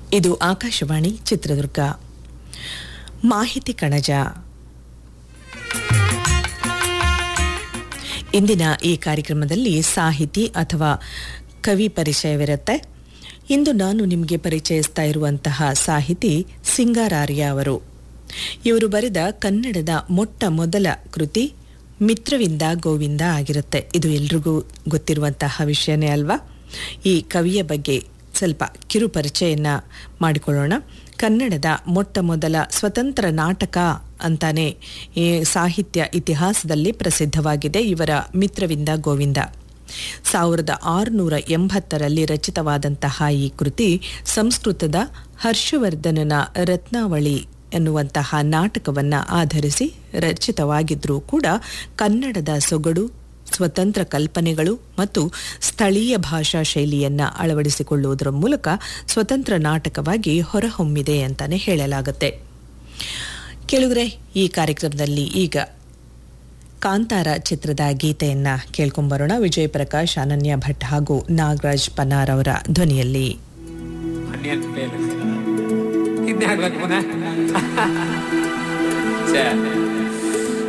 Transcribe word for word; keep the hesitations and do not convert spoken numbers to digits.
ಇದು ಆಕಾಶವಾಣಿ ಚಿತ್ರದುರ್ಗ. ಮಾಹಿತಿ ಕಣಜ. ಇಂದಿನ ಈ ಕಾರ್ಯಕ್ರಮದಲ್ಲಿ ಸಾಹಿತಿ ಅಥವಾ ಕವಿ ಪರಿಚಯವಿರುತ್ತೆ. ಇಂದು ನಾನು ನಿಮಗೆ ಪರಿಚಯಿಸ್ತಾ ಇರುವಂತಹ ಸಾಹಿತಿ ಸಿಂಗಾರಾರ್ಯ ಅವರು. ಇವರು ಬರೆದ ಕನ್ನಡದ ಮೊಟ್ಟ ಮೊದಲ ಕೃತಿ ಮಿತ್ರವಿಂದ ಗೋವಿಂದ ಆಗಿರುತ್ತೆ. ಇದು ಎಲ್ರಿಗೂ ಗೊತ್ತಿರುವಂತಹ ವಿಷಯನೇ ಅಲ್ವಾ. ಈ ಕವಿಯ ಬಗ್ಗೆ ಸ್ವಲ್ಪ ಕಿರು ಪರಿಚಯನ ಮಾಡಿಕೊಳ್ಳೋಣ. ಕನ್ನಡದ ಮೊಟ್ಟ ಮೊದಲ ಸ್ವತಂತ್ರ ನಾಟಕ ಅಂತಾನೆ ಈ ಸಾಹಿತ್ಯ ಇತಿಹಾಸದಲ್ಲಿ ಪ್ರಸಿದ್ಧವಾಗಿದೆ ಇವರ ಮಿತ್ರವಿಂದ ಗೋವಿಂದ. ಸಾವಿರದ ಆರುನೂರ ಎಂಬತ್ತರಲ್ಲಿ ರಚಿತವಾದಂತಹ ಈ ಕೃತಿ ಸಂಸ್ಕೃತದ ಹರ್ಷವರ್ಧನನ ರತ್ನಾವಳಿ ಎನ್ನುವಂತಹ ನಾಟಕವನ್ನು ಆಧರಿಸಿ ರಚಿತವಾಗಿದ್ರೂ ಕೂಡ ಕನ್ನಡದ ಸೊಗಡು, ಸ್ವತಂತ್ರ ಕಲ್ಪನೆಗಳು ಮತ್ತು ಸ್ಥಳೀಯ ಭಾಷಾ ಶೈಲಿಯನ್ನು ಅಳವಡಿಸಿಕೊಳ್ಳುವುದರ ಮೂಲಕ ಸ್ವತಂತ್ರ ನಾಟಕವಾಗಿ ಹೊರಹೊಮ್ಮಿದೆ ಅಂತಾನೆ ಹೇಳಲಾಗುತ್ತೆ. ಕೇಳುಗರೆ, ಈ ಕಾರ್ಯಕ್ರಮದಲ್ಲಿ ಈಗ ಕಾಂತಾರ ಚಿತ್ರದ ಗೀತೆಯನ್ನ ಕೇಳ್ಕೊಂಬರೋಣ. ವಿಜಯ್ ಪ್ರಕಾಶ್, ಅನನ್ಯ ಭಟ್ ಹಾಗೂ ನಾಗರಾಜ್ ಪನ್ನಾರ್ ಅವರ ಧ್ವನಿಯಲ್ಲಿ. ಇದನ್ನೇ ಹಾಕ್ಬೇಕು ಪುನಃ.